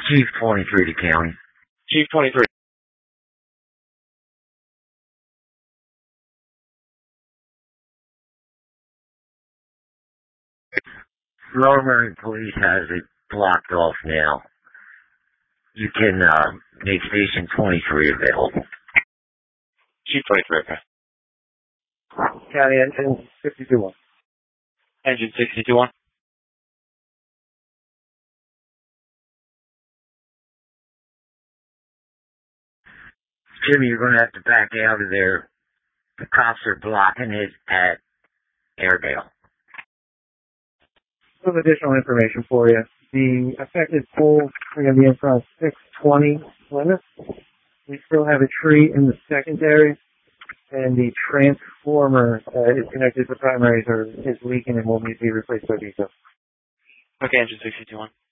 Chief 23 to county. Chief 23. Lower Merion Police has it blocked off now. You can make Station 23 available. Chief 23, okay. County Engine 62-1. Engine 62-1. Jimmy, you're going to have to back out of there. The cops are blocking it at Airedale. Some additional information for you. The affected poles are going to be in front of 620 Plymouth. We still have a tree in the secondary, and the transformer is connected to primaries is leaking and will need to be replaced by diesel. Okay, Engine 62-1.